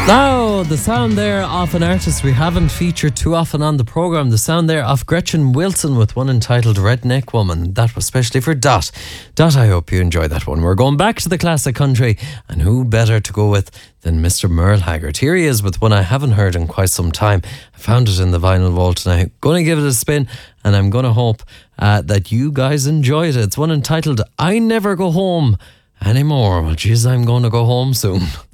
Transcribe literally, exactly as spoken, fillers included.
Now, the sound there of an artist we haven't featured too often on the programme. The sound there of Gretchen Wilson with one entitled Redneck Woman. That was specially for Dot. Dot, I hope you enjoyed that one. We're going back to the classic country, and who better to go with than Mister Merle Haggard. Here he is with one I haven't heard in quite some time. I found it in the vinyl vault and I'm going to give it a spin, and I'm going to hope uh, that you guys enjoyed it. It's one entitled I Never Go Home Anymore. Well, geez, I'm going to go home soon.